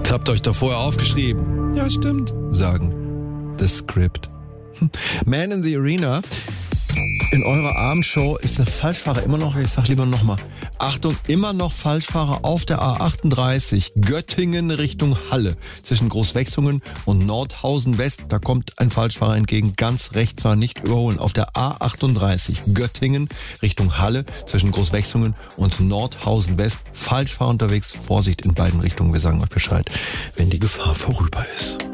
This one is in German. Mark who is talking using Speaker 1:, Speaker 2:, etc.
Speaker 1: Habt euch da vorher aufgeschrieben. Ja, stimmt, sagen The Script. Man in the Arena. In eurer Abendshow ist der Falschfahrer immer noch, ich sag lieber nochmal, Achtung, immer noch Falschfahrer auf der A38, Göttingen Richtung Halle. Zwischen Großwechsungen und Nordhausen West, da kommt ein Falschfahrer entgegen, ganz rechts war nicht überholen. Auf der A38, Göttingen Richtung Halle, zwischen Großwechsungen und Nordhausen West, Falschfahrer unterwegs, Vorsicht in beiden Richtungen, wir sagen euch Bescheid, wenn die Gefahr vorüber ist.